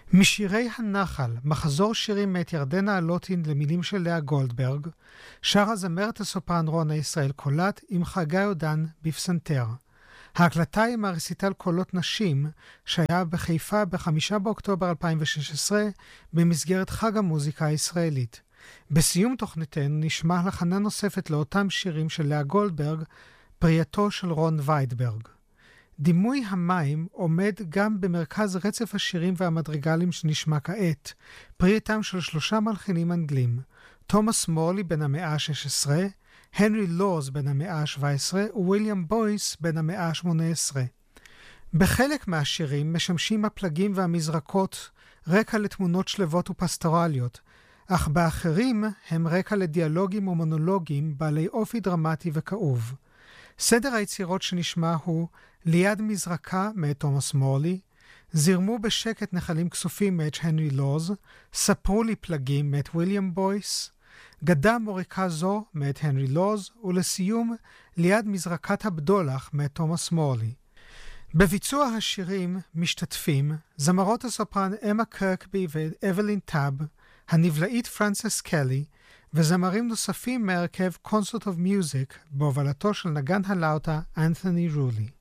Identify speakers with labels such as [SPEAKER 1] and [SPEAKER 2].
[SPEAKER 1] משירי הנחל, מחזור שירים מאת ירדנה אלוטין למילים של לאה גולדברג, שרה זמרת הסופרן רונה ישראל קולט עם חגי עודן בפסנתר. ההקלטה היא מהרסיטל קולות נשים שהיה בחיפה ב5 באוקטובר 2016 במסגרת חג המוזיקה הישראלית. בסיום תוכניתנו נשמע לחנה נוספת לאותם שירים של לאה גולדברג, פרייתו של רון ויידברג. דימוי המים עומד גם במרכז רצף השירים והמדרגלים שנשמע כעת, פרייתם של 3 מלחינים אנגלים, תומאס מורלי בן המאה ה-16, הנרי לוז בן המאה ה-17 וויליאם בויס בן המאה ה-18. בחלק מהשירים משמשים הפלגים והמזרקות רקע לתמונות שלבות ופסטורליות, אך באחרים הם רקע לדיאלוגים ומונולוגים בעלי אופי דרמטי וכאוב. סדר היצירות שנשמע הוא ליד מזרקה מאת תומאס מורלי, זרמו בשקט נחלים כסופים מאת הנרי לוז, ספרו לי פלגים מאת וויליאם בויס, גדה מוריקה זו מאת הנרי לוז, ולסיום ליד מזרקת הבדולח מאת תומאס מורלי. בביצוע השירים משתתפים זמרות הסופרן אמה קרקבי ואבלין טאב, הנבלעית פרנסס קלי, וזמרים נוספים מהרכב Concert of Music בהובלתו של נגן הלאוטה אנתוני רולי.